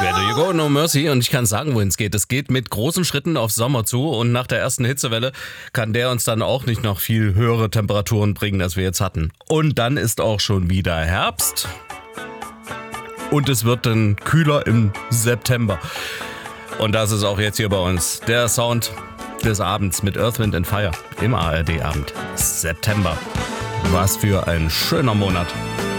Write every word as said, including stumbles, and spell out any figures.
Where do you go, no mercy? Und ich kann sagen, wohin es geht. Es geht mit großen Schritten auf Sommer zu und nach der ersten Hitzewelle kann der uns dann auch nicht noch viel höhere Temperaturen bringen, als wir jetzt hatten. Und dann ist auch schon wieder Herbst und es wird dann kühler im September. Und das ist auch jetzt hier bei uns der Sound des Abends mit Earth, Wind and Fire im A R D-Abend. September. Was für ein schöner Monat.